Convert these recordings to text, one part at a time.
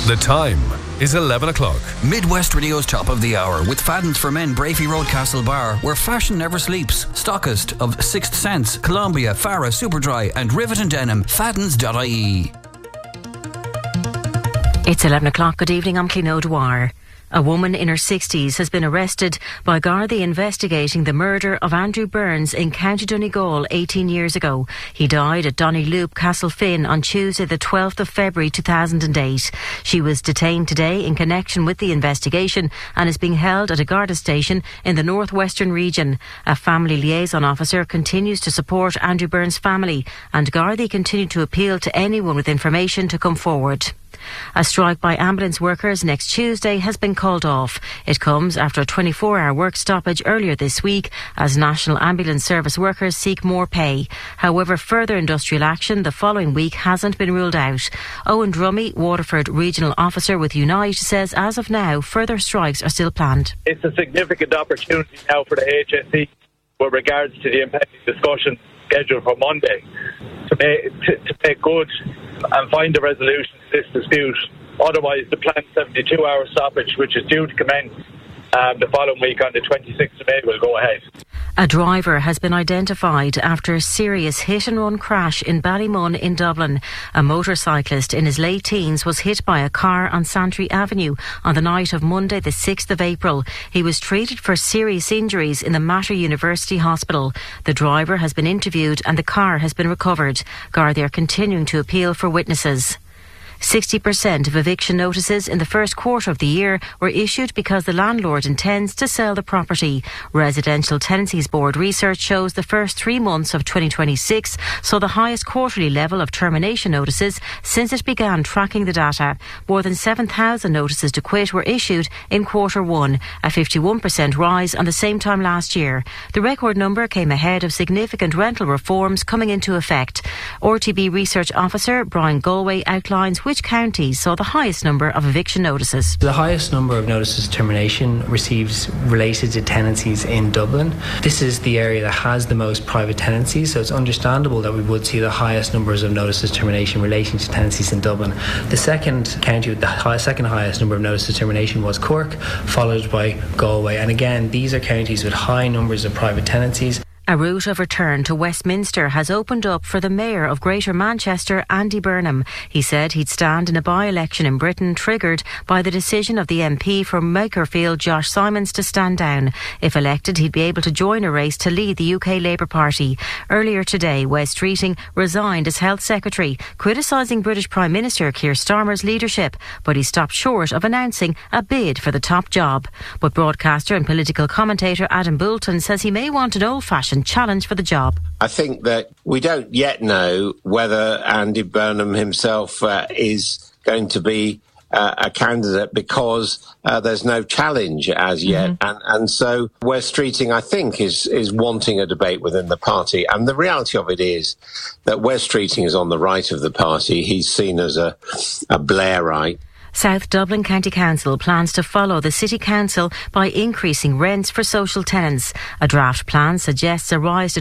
The time is 11 o'clock. Midwest Radio's top of the hour with Fadden's for Men, Brafey Road, Castlebar, where fashion never sleeps. Stockist of Sixth Sense, Columbia, Farah, Superdry and Rivet and Denim. Faddens.ie. It's 11 o'clock. Good evening, I'm Clín O'Dwyer. A woman in her 60s has been arrested by Gardaí investigating the murder of Andrew Burns in County Donegal 18 years ago. He died at Donnyloop, Castlefin on Tuesday the 12th of February 2008. She was detained today in connection with the investigation and is being held at a Garda station in the northwestern region. A family liaison officer continues to support Andrew Burns' family, and Gardaí continue to appeal to anyone with information to come forward. A strike by ambulance workers next Tuesday has been called off. It comes after a 24-hour work stoppage earlier this week as National Ambulance Service workers seek more pay. However, further industrial action the following week hasn't been ruled out. Owen Drummy, Waterford Regional Officer with Unite, says as of now further strikes are still planned. It's a significant opportunity now for the HSE with regards to the impending discussion scheduled for Monday to make good and find a resolution to this dispute. Otherwise, the planned 72-hour stoppage, which is due to commence the following week on the 26th of May, will go ahead. A driver has been identified after a serious hit-and-run crash in Ballymun in Dublin. A motorcyclist in his late teens was hit by a car on Santry Avenue on the night of Monday the 6th of April. He was treated for serious injuries in the Mater University Hospital. The driver has been interviewed and the car has been recovered. Gardaí are continuing to appeal for witnesses. 60% of eviction notices in the first quarter of the year were issued because the landlord intends to sell the property. Residential Tenancies Board research shows the first 3 months of 2026 saw the highest quarterly level of termination notices since it began tracking the data. More than 7,000 notices to quit were issued in quarter one, a 51% rise on the same time last year. The record number came ahead of significant rental reforms coming into effect. RTB Research Officer Brian Galway outlines which counties saw the highest number of eviction notices. The highest number of notices of termination received related to tenancies in Dublin. This is the area that has the most private tenancies, so it's understandable that we would see the highest numbers of notices of termination relating to tenancies in Dublin. The second county with the second highest number of notices of termination was Cork, followed by Galway. And again, these are counties with high numbers of private tenancies. A route of return to Westminster has opened up for the Mayor of Greater Manchester, Andy Burnham. He said he'd stand in a by-election in Britain triggered by the decision of the MP for Makerfield, Josh Simons, to stand down. If elected, he'd be able to join a race to lead the UK Labour Party. Earlier today, Wes Streeting resigned as Health Secretary, criticising British Prime Minister Keir Starmer's leadership, but he stopped short of announcing a bid for the top job. But broadcaster and political commentator Adam Boulton says he may want an old-fashioned challenge for the job. I think that we don't yet know whether Andy Burnham himself is going to be a candidate because there's no challenge as yet. And so Wes Streeting, I think, is wanting a debate within the party. And the reality of it is that Wes Streeting is on the right of the party. He's seen as a Blairite. South Dublin County Council plans to follow the City Council by increasing rents for social tenants. A draft plan suggests a rise to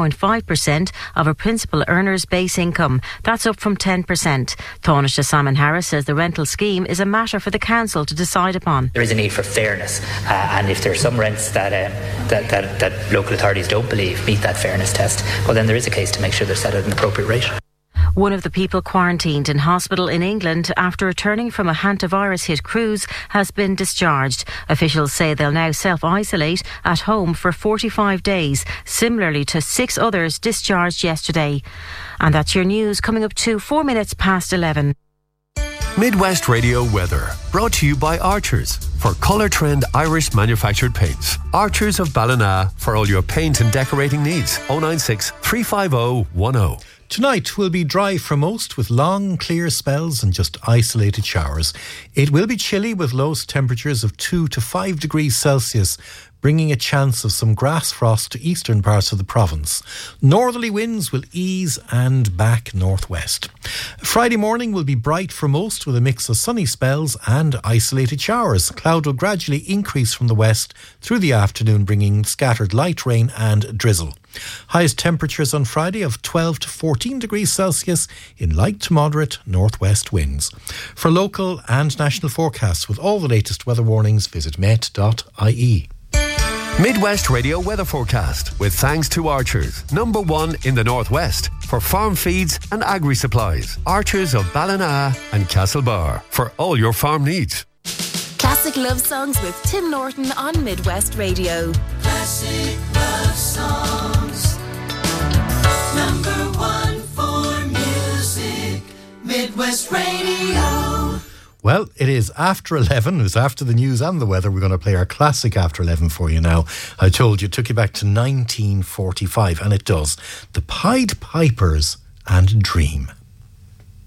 12.5% of a principal earner's base income. That's up from 10%. Taoiseach Simon Harris says the rental scheme is a matter for the council to decide upon. There is a need for fairness, and if there are some rents that local authorities don't believe meet that fairness test, well then there is a case to make sure they're set at an appropriate rate. One of the people quarantined in hospital in England after returning from a hantavirus-hit cruise has been discharged. Officials say they'll now self-isolate at home for 45 days, similarly to 6 others discharged yesterday. And that's your news, coming up to 4 minutes past 11. Midwest Radio weather, brought to you by Archers for Colour Trend Irish manufactured paints. Archers of Ballina for all your paint and decorating needs. 096 350 10. Tonight will be dry for most, with long, clear spells and just isolated showers. It will be chilly with lowest temperatures of 2 to 5 degrees Celsius. bringing a chance of some grass frost to eastern parts of the province. Northerly winds will ease and back northwest. Friday morning will be bright for most with a mix of sunny spells and isolated showers. Cloud will gradually increase from the west through the afternoon, bringing scattered light rain and drizzle. Highest temperatures on Friday of 12 to 14 degrees Celsius in light to moderate northwest winds. For local and national forecasts with all the latest weather warnings, visit met.ie. Midwest Radio Weather Forecast with thanks to Archers, #1 in the Northwest for farm feeds and agri-supplies. Archers of Ballina and Castlebar for all your farm needs. Classic love songs with Tim Norton on Midwest Radio. Classic love songs. #1 for music. Midwest Radio. Well, it is after 11. It was after the news and the weather. We're going to play our classic after 11 for you now. I told you it took you back to 1945, and it does. The Pied Pipers and Dream.